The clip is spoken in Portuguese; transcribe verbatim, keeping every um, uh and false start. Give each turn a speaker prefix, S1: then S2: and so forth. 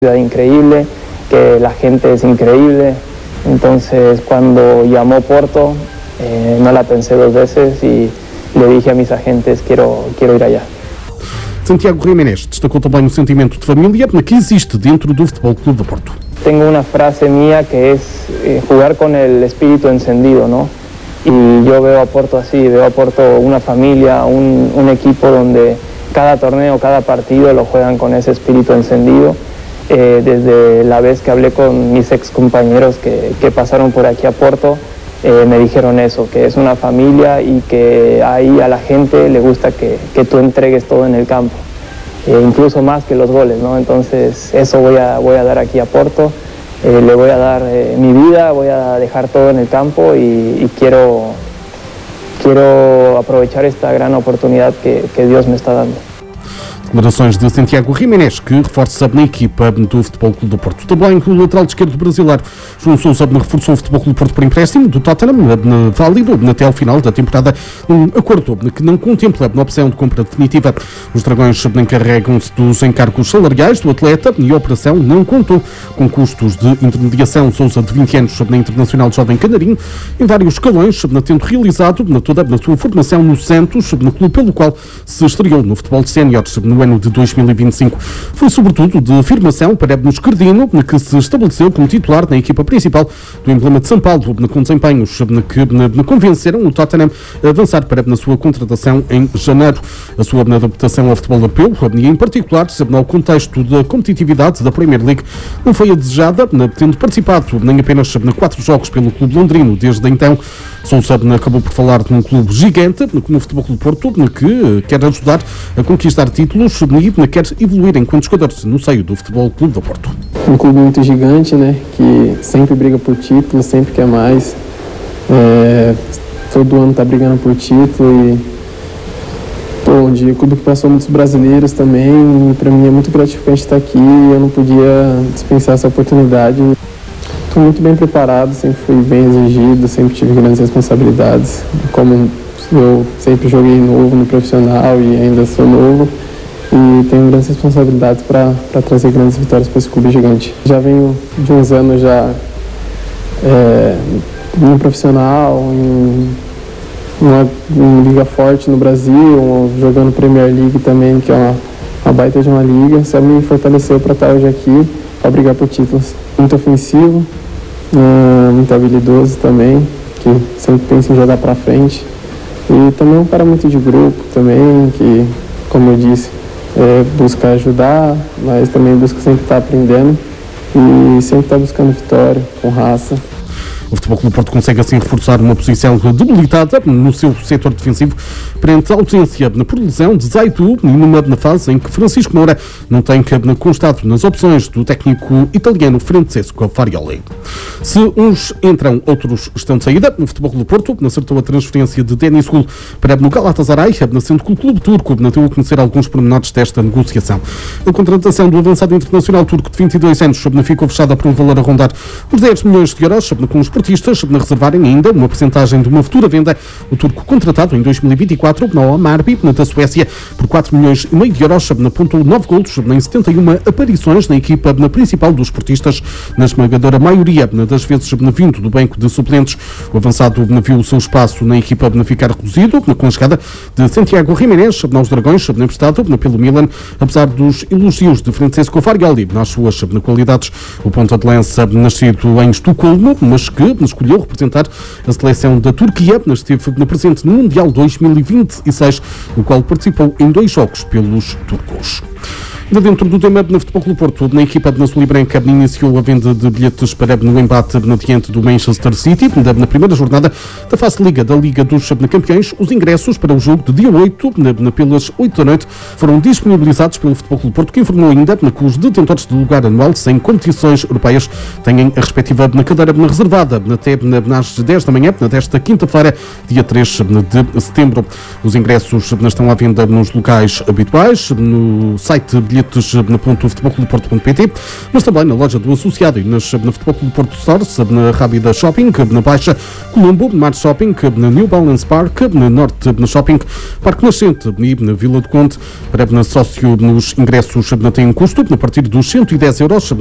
S1: ciudad increíble, que la gente es increíble. Entonces, cuando llamó Porto, eh, no la pensé dos veces y le dije a mis agentes, quiero, quiero ir allá.
S2: Santiago Jiménez destacou também o sentimento de família que existe dentro do Futebol Clube do Porto.
S1: Tengo una frase mía que es eh, jugar con el espíritu encendido, ¿no? Y yo veo a Porto así, veo a Porto una familia, un, un equipo donde cada torneo, cada partido lo juegan con ese espíritu encendido. Eh, desde la vez que hablé con mis ex compañeros que, que pasaron por aquí a Porto, eh, me dijeron eso, que es una familia y que ahí a la gente le gusta que, que tú entregues todo en el campo. Eh, incluso más que los goles, ¿no? Entonces eso voy a, voy a dar aquí a Porto, eh, le voy a dar eh, mi vida, voy a dejar todo en el campo y, y quiero, quiero aprovechar esta gran oportunidad que, que Dios me está dando.
S2: Declarações de Santiago Jiménez, que reforça na equipa do Futebol Clube do Porto. Também o lateral esquerdo brasileiro João Sousa reforçou o Futebol Clube do Porto por empréstimo do Tottenham, válido até ao final da temporada, um acordo que não contempla a opção de compra definitiva. Os Dragões encarregam-se dos encargos salariais do atleta e a operação não contou com custos de intermediação. Sousa, de vinte anos, na Internacional Jovem Canarinho, em vários escalões, tendo realizado na toda a sua formação no Santos, no clube pelo qual se estreou no futebol de séniores no ano de dois mil e vinte e cinco. Foi sobretudo de afirmação para Ebno Esquerdino, que se estabeleceu como titular na equipa principal do emblema de São Paulo, com desempenhos que convenceram o Tottenham a avançar para a sua contratação em janeiro. A sua adaptação ao futebol europeu, e em particular no contexto da competitividade da Premier League, não foi a desejada, tendo participado nem apenas em quatro jogos pelo clube londrino desde então. Sousa acabou por falar de um clube gigante, como o Futebol Clube do Porto, que quer ajudar a conquistar títulos e quer evoluir enquanto jogador no seio do Futebol Clube do Porto.
S3: Um clube muito gigante, né, que sempre briga por títulos, sempre quer mais. É, todo ano está brigando por título e pô, de clube que passou muitos brasileiros também. Para mim é muito gratificante estar aqui e eu não podia dispensar essa oportunidade. Estou muito bem preparado, sempre fui bem exigido, sempre tive grandes responsabilidades. Como eu sempre joguei novo no profissional e ainda sou novo, e tenho grandes responsabilidades para trazer grandes vitórias para esse clube gigante. Já venho de uns anos já é, no profissional, em uma, uma liga forte no Brasil, jogando Premier League também, que é uma, uma baita de uma liga. Isso me fortaleceu para estar hoje aqui, para brigar por títulos. Muito ofensivo, Uh, muito habilidoso também, que sempre pensa em jogar para frente, e também um cara muito de grupo também, que, como eu disse, é, busca ajudar, mas também busca sempre estar aprendendo e sempre estar buscando vitória, com raça.
S2: O Futebol Clube do Porto consegue assim reforçar uma posição debilitada no seu setor defensivo perante a ausência por lesão de Zaidu e numa fase em que Francisco Moura não tem constado nas opções do técnico italiano Francesco Farioli. Se uns entram, outros estão de saída. O Futebol Clube do Porto acertou a transferência de Deniz Gül para o Galatasaray, sendo que o clube turco deu a conhecer alguns pormenores desta negociação. A contratação do avançado internacional turco de vinte e dois anos ficou fechada por um valor a rondar os dez milhões de euros, com os portistas a reservarem ainda uma percentagem de uma futura venda. O turco, contratado em dois mil e vinte e quatro no Hammarby, da Suécia, por quatro milhões e meio de euros, apontou nove golos em setenta e uma aparições na equipa na principal dos portistas, na esmagadora maioria das vezes vindo do banco de suplentes. O avançado viu o seu espaço na equipa ficar reduzido com a chegada de Santiago Jiménez aos Dragões, emprestado pelo Milan, apesar dos elogios de Francesco Farioli nas suas qualidades. O ponta de lança, nascido em Estocolmo, mas que escolheu representar a seleção da Turquia, esteve presente no Mundial dois mil e vinte e seis, no qual participou em dois jogos pelos turcos. Dentro do tema no Futebol Clube do Porto, na equipa de Azul e Branca iniciou a venda de bilhetes para no embate diante do Manchester City. Na primeira jornada da fase Liga da Liga dos Campeões, os ingressos para o jogo de dia oito, pelas oito da noite, foram disponibilizados pelo Futebol Clube do Porto, que informou ainda que os detentores do lugar anual sem competições europeias têm a respectiva cadeira reservada até às dez da manhã, desta quinta-feira, dia três de setembro. Os ingressos estão à venda nos locais habituais, no site bilhetes bilhetes na ponto futebol clube porto ponto pt, mas também na loja do associado e nas na Futebol Clube Porto Stores, na Rábida Shopping, na Baixa Colombo, Mar Shopping, na New Balance Park, na Norte na Shopping, Parque Nascente e na Vila do Conde. Para na sócio nos ingressos tem um custo a partir dos cento e dez euros.